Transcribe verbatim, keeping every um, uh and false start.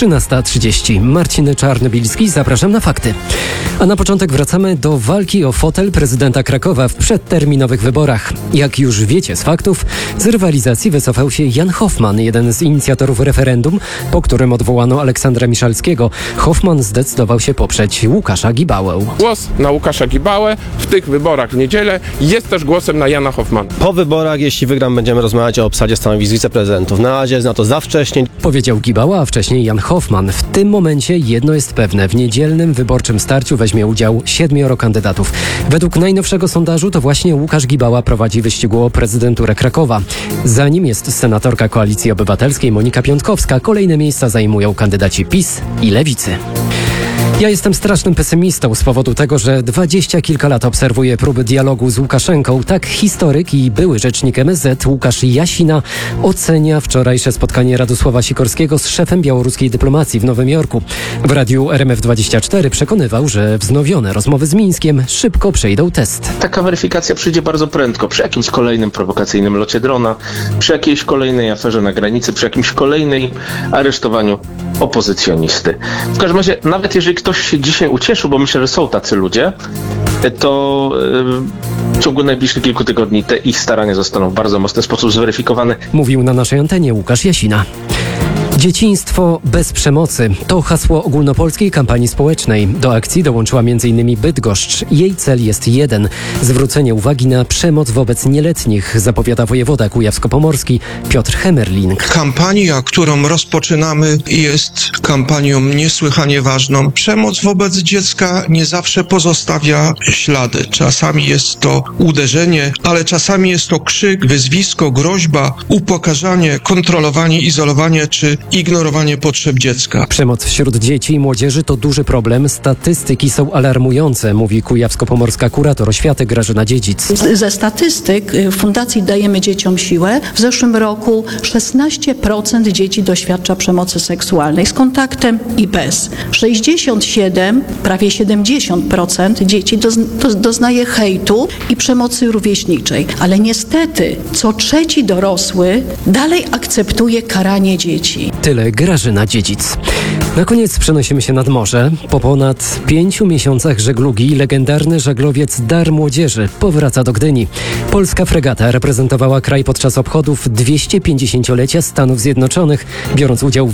trzynasta trzydzieści. Marcin Czarnobilski, zapraszam na fakty. A na początek wracamy do walki o fotel prezydenta Krakowa w przedterminowych wyborach. Jak już wiecie z faktów, z rywalizacji wycofał się Jan Hoffman, jeden z inicjatorów referendum, po którym odwołano Aleksandra Miszalskiego. Hoffman zdecydował się poprzeć Łukasza Gibałę. Głos na Łukasza Gibałę w tych wyborach w niedzielę jest też głosem na Jana Hoffmana. Po wyborach, jeśli wygram, będziemy rozmawiać o obsadzie stanowisk wiceprezydentów. Na razie jest na to za wcześnie. Powiedział Gibała, a wcześniej Jan Hoffman. W tym momencie jedno jest pewne. W niedzielnym wyborczym starciu weźmie udział siedmioro kandydatów. Według najnowszego sondażu to właśnie Łukasz Gibała prowadzi wyścigu o prezydenturę Krakowa. Za nim jest senatorka Koalicji Obywatelskiej Monika Piątkowska. Kolejne miejsca zajmują kandydaci PiS i Lewicy. Ja jestem strasznym pesymistą z powodu tego, że dwadzieścia kilka lat obserwuję próby dialogu z Łukaszenką. Tak historyk i były rzecznik M S Z Łukasz Jasina ocenia wczorajsze spotkanie Radosława Sikorskiego z szefem białoruskiej dyplomacji w Nowym Jorku. W radiu R M F dwadzieścia cztery przekonywał, że wznowione rozmowy z Mińskiem szybko przejdą test. Taka weryfikacja przyjdzie bardzo prędko, przy jakimś kolejnym prowokacyjnym locie drona, przy jakiejś kolejnej aferze na granicy, przy jakimś kolejnym aresztowaniu opozycjonisty. W każdym razie, nawet jeżeli ktoś się dzisiaj ucieszył, bo myślę, że są tacy ludzie, to w ciągu najbliższych kilku tygodni te ich starania zostaną w bardzo mocny sposób zweryfikowane. Mówił na naszej antenie Łukasz Jasina. Dzieciństwo bez przemocy to hasło ogólnopolskiej kampanii społecznej. Do akcji dołączyła między innymi Bydgoszcz. Jej cel jest jeden – zwrócenie uwagi na przemoc wobec nieletnich, zapowiada wojewoda kujawsko-pomorski Piotr Hemerling. Kampania, którą rozpoczynamy, jest kampanią niesłychanie ważną. Przemoc wobec dziecka nie zawsze pozostawia ślady. Czasami jest to uderzenie, ale czasami jest to krzyk, wyzwisko, groźba, upokarzanie, kontrolowanie, izolowanie czy ignorowanie potrzeb dziecka. Przemoc wśród dzieci i młodzieży to duży problem. Statystyki są alarmujące, mówi kujawsko-pomorska kurator oświaty Grażyna Dziedzic. Ze statystyk Fundacji Dajemy Dzieciom Siłę w zeszłym roku szesnaście procent dzieci doświadcza przemocy seksualnej z kontaktem i bez. sześćdziesiąt siedem, prawie siedemdziesiąt procent dzieci doznaje hejtu i przemocy rówieśniczej. Ale niestety co trzeci dorosły dalej akceptuje karanie dzieci. Tyle Grażyna Dziedzic. Na koniec przenosimy się nad morze. Po ponad pięciu miesiącach żeglugi legendarny żaglowiec Dar Młodzieży powraca do Gdyni. Polska fregata reprezentowała kraj podczas obchodów dwieście pięćdziesięciolecia Stanów Zjednoczonych, biorąc udział w